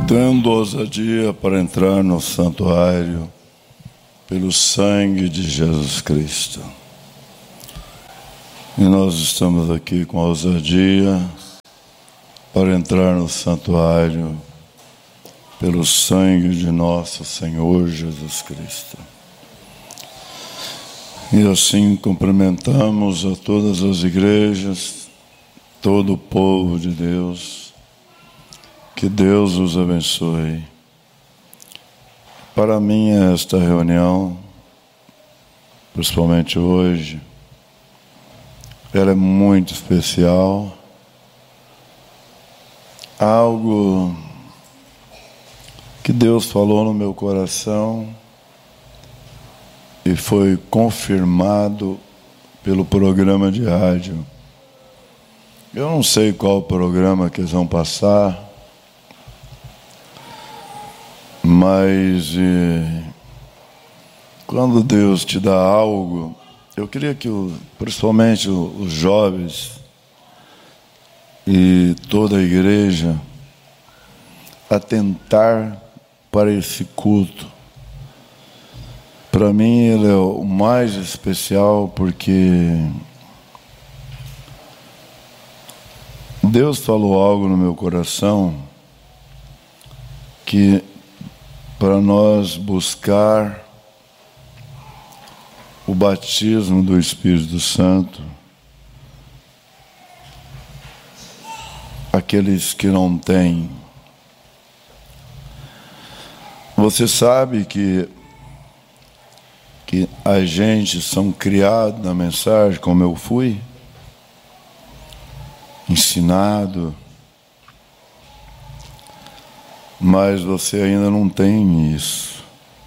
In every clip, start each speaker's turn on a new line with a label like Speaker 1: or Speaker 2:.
Speaker 1: Tendo ousadia para entrar no santuário pelo sangue de Jesus Cristo. E nós estamos aqui com ousadia para entrar no santuário pelo sangue de nosso Senhor Jesus Cristo. E assim cumprimentamos a todas as igrejas, todo o povo de Deus. Que Deus os abençoe. Para mim, esta reunião, principalmente hoje, ela é muito especial. Algo que Deus falou no meu coração e foi confirmado pelo programa de rádio. Eu não sei qual programa que eles vão passar, mas quando Deus te dá algo, eu queria que, principalmente os jovens e toda a igreja, atentar para esse culto. Para mim, ele é o mais especial porque Deus falou algo no meu coração que para nós buscar o batismo do Espírito Santo, aqueles que não têm. Você sabe que a gente são criados na mensagem, como eu fui, ensinado, mas você ainda não tem isso.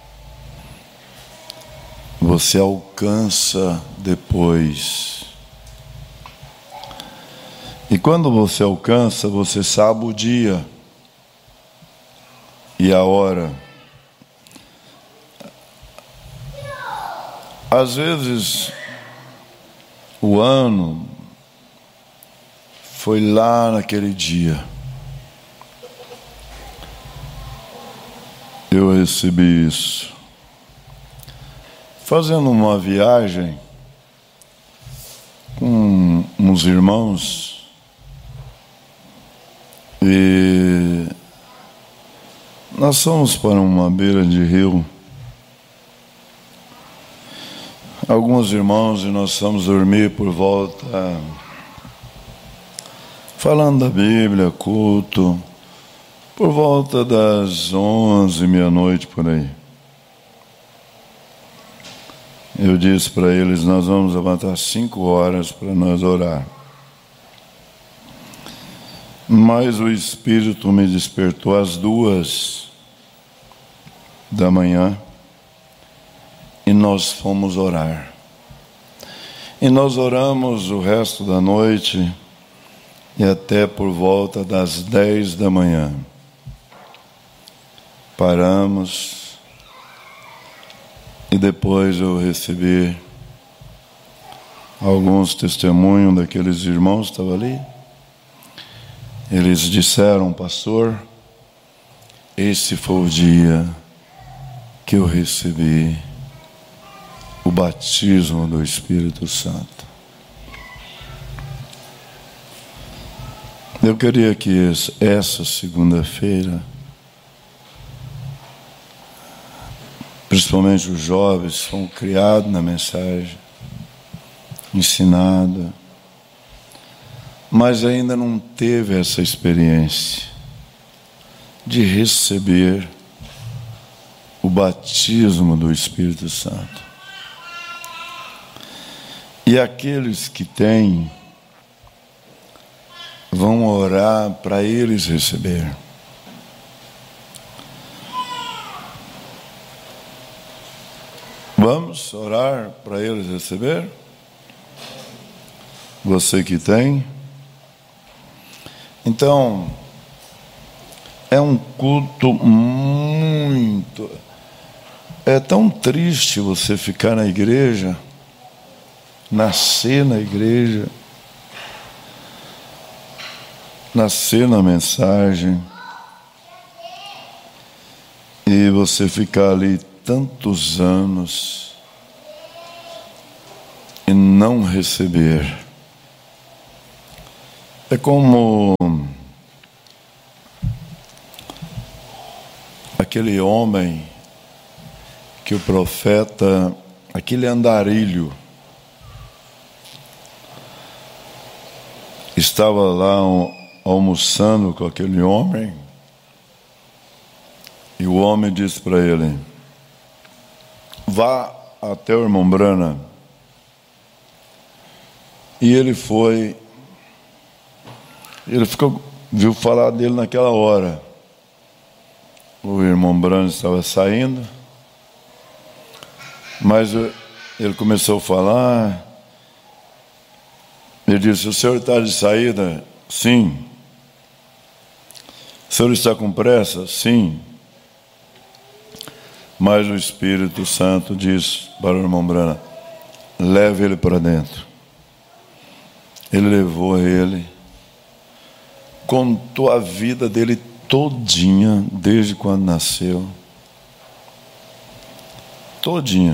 Speaker 1: Você alcança depois. E quando você alcança, você sabe o dia e a hora. Às vezes, o ano foi lá naquele dia. Eu recebi isso. Fazendo uma viagem com uns irmãos e nós fomos para uma beira de rio. Alguns irmãos e nós fomos dormir por volta, falando da Bíblia, culto, por volta das 11, meia-noite, por aí. Eu disse para eles, nós vamos levantar 5 horas para nós orar. Mas o Espírito me despertou às 2 da manhã e nós fomos orar. E nós oramos o resto da noite e até por volta das 10 da manhã. Paramos e depois eu recebi alguns testemunhos daqueles irmãos que estavam ali. Eles disseram, pastor, esse foi o dia que eu recebi o batismo do Espírito Santo. Eu queria que essa segunda-feira, principalmente os jovens, são criados na mensagem, ensinados, mas ainda não teve essa experiência de receber o batismo do Espírito Santo. E aqueles que têm, vão orar para eles receber. Vamos orar para eles receber? Você que tem? Então, é um culto muito... É tão triste você ficar na igreja, nascer na igreja, nascer na mensagem, e você ficar ali tantos anos e não receber. É como aquele homem que o profeta, aquele andarilho, estava lá almoçando com aquele homem, e o homem disse para ele: vá até o irmão Brana. E ele foi, viu falar dele naquela hora. O irmão Brana estava saindo, mas ele começou a falar. Ele disse: o senhor está de saída? Sim. O senhor está com pressa? Sim. Mas o Espírito Santo disse para o irmão Brana: leve ele para dentro. Ele levou ele, contou a vida dele todinha, desde quando nasceu. Todinha.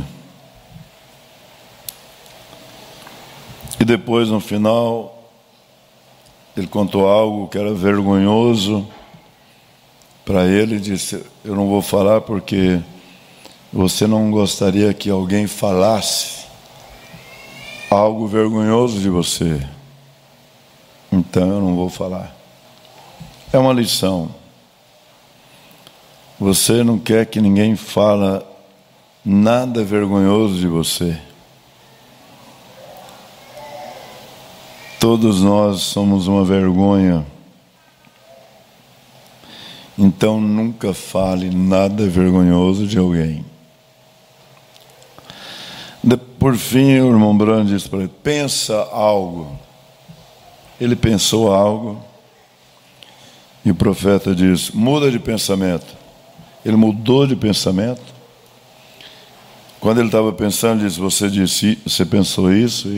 Speaker 1: E depois, no final, ele contou algo que era vergonhoso para ele. Disse: eu não vou falar porque você não gostaria que alguém falasse algo vergonhoso de você. Então eu não vou falar. É uma lição. Você não quer que ninguém fale nada vergonhoso de você. Todos nós somos uma vergonha. Então nunca fale nada vergonhoso de alguém. Por fim, o irmão Brana disse para ele: pensa algo. Ele pensou algo, e o profeta disse: muda de pensamento. Ele mudou de pensamento. Quando ele estava pensando, ele disse: você pensou isso.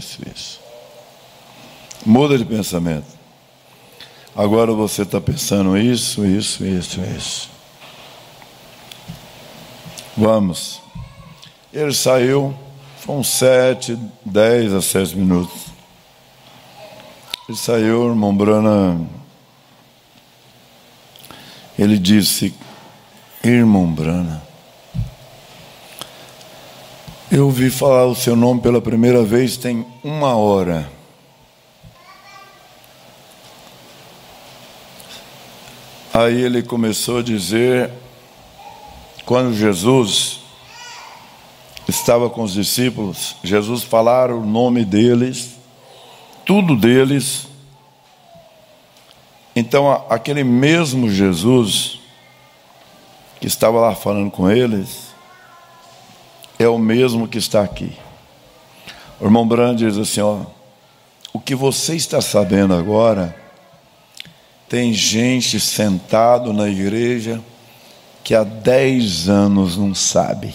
Speaker 1: Muda de pensamento. Agora você está pensando isso. Vamos. Ele saiu, foram 10 a 7 minutos. Ele saiu, o irmão Brana, ele disse: irmão Brana, eu ouvi falar o seu nome pela primeira vez tem 1 hora. Aí ele começou a dizer, quando Jesus estava com os discípulos, Jesus falaram o nome deles, tudo deles. Então aquele mesmo Jesus que estava lá falando com eles é o mesmo que está aqui. O irmão Brana diz assim: o que você está sabendo agora, tem gente sentado na igreja que há 10 anos não sabe.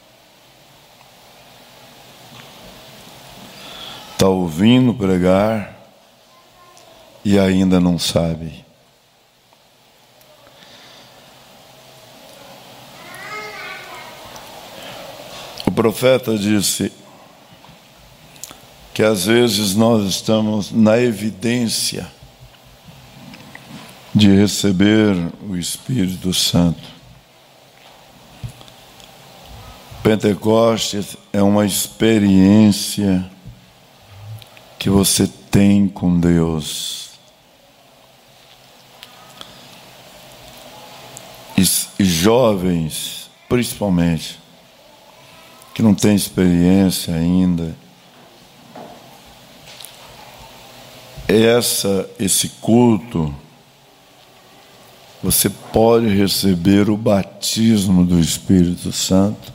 Speaker 1: Está ouvindo pregar e ainda não sabe. O profeta disse que às vezes nós estamos na evidência de receber o Espírito Santo. Pentecostes é uma experiência que você tem com Deus. E jovens, principalmente, que não têm experiência ainda, esse culto, você pode receber o batismo do Espírito Santo.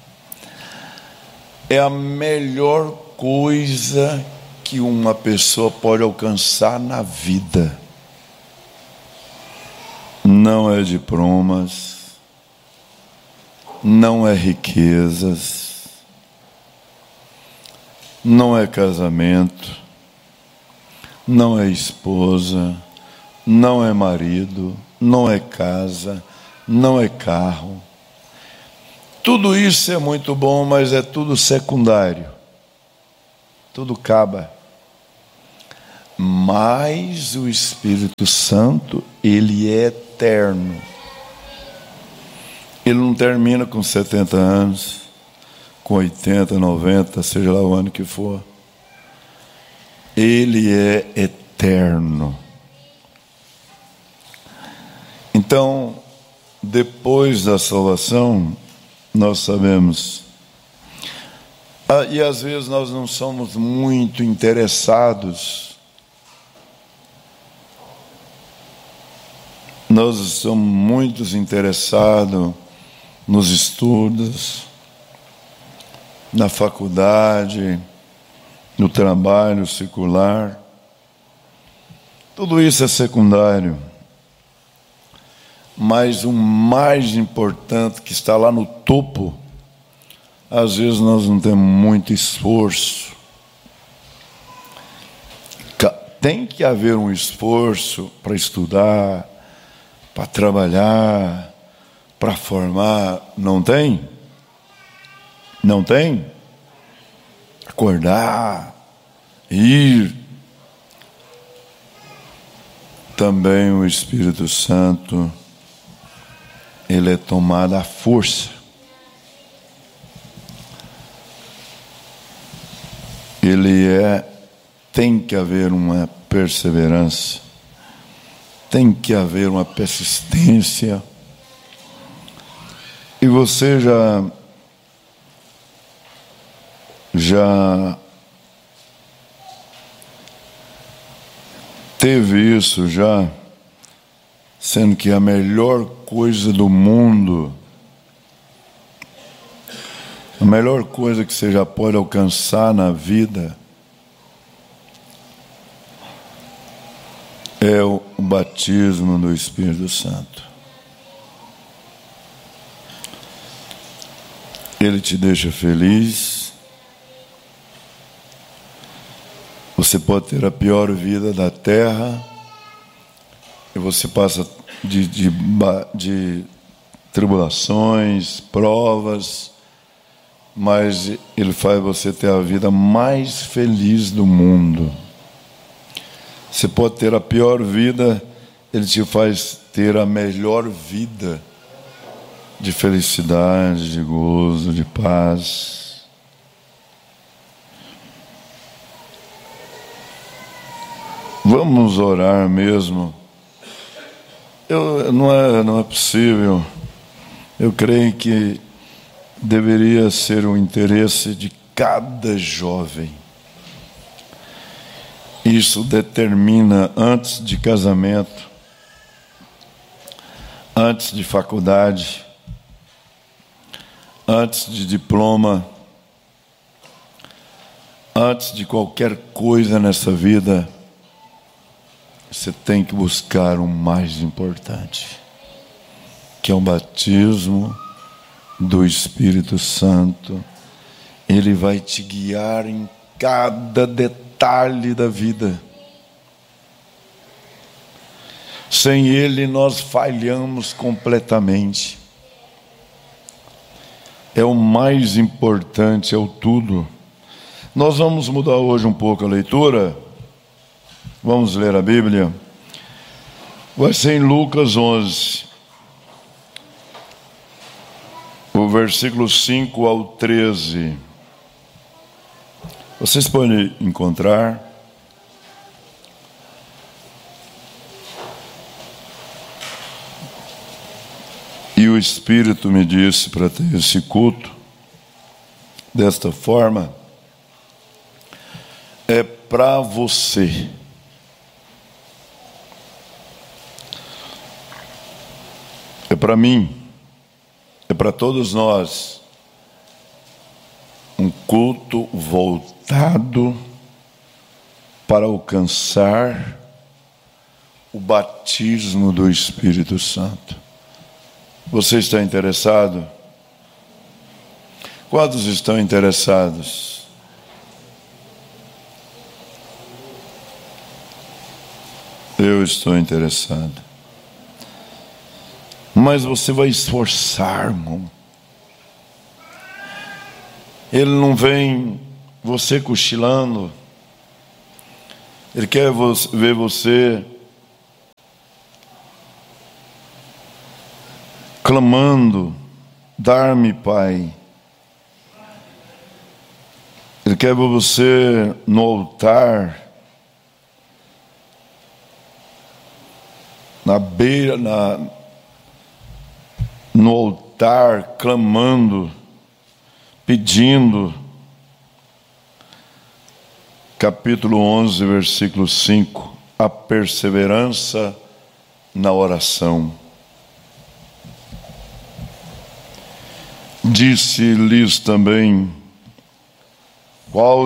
Speaker 1: É a melhor coisa que uma pessoa pode alcançar na vida. Não é diplomas, não é riquezas, não é casamento, não é esposa, não é marido, não é casa, não é carro. Tudo isso é muito bom, mas é tudo secundário. Tudo acaba. Mas o Espírito Santo, ele é eterno. Ele não termina com 70 anos, com 80, 90, seja lá o ano que for. Ele é eterno. Então, depois da salvação, nós sabemos. E às vezes nós não somos muito interessados. Nós somos muito interessados nos estudos, na faculdade, no trabalho secular. Tudo isso é secundário. Mas o mais importante, que está lá no topo, às vezes nós não temos muito esforço. Tem que haver um esforço para estudar, para trabalhar, para formar. Não tem? Não tem? Acordar, ir. Também o Espírito Santo, ele é tomado à força. Tem que haver uma perseverança, tem que haver uma persistência. E você já teve isso já, sendo que a melhor coisa do mundo, a melhor coisa que você já pode alcançar na vida é o batismo do Espírito Santo. Ele te deixa feliz. Você pode ter a pior vida da terra e você passa de tribulações, provas, mas ele faz você ter a vida mais feliz do mundo. Você pode ter a pior vida, ele te faz ter a melhor vida de felicidade, de gozo, de paz. Vamos orar mesmo. Não é possível. Eu creio que deveria ser o interesse de cada jovem. Isso determina antes de casamento, antes de faculdade, antes de diploma, antes de qualquer coisa nessa vida, você tem que buscar o mais importante, que é o batismo do Espírito Santo. Ele vai te guiar em cada detalhe da vida. Sem ele nós falhamos completamente. É o mais importante, é o tudo. Nós vamos mudar hoje um pouco a leitura. Vamos ler a Bíblia. Vai ser em Lucas 11, o versículo 5 ao 13. Vocês podem encontrar. E o Espírito me disse para ter esse culto desta forma. É para você. É para mim. É para todos nós. Um culto voltado para alcançar o batismo do Espírito Santo. Você está interessado? Quantos estão interessados? Eu estou interessado. Mas você vai esforçar, irmão. Ele não vem você cochilando. Ele quer ver você clamando, dar-me, Pai. Ele quer ver você no altar, na beira, no altar, clamando, pedindo. Capítulo 11, versículo 5. A perseverança na oração. Disse-lhes também: qual